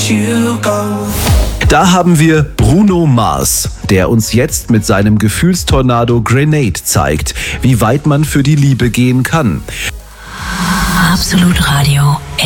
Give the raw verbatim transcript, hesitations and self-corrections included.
you go. Da haben wir Bruno Mars, der uns jetzt mit seinem Gefühlstornado Grenade zeigt, wie weit man für die Liebe gehen kann. Absolut Radio.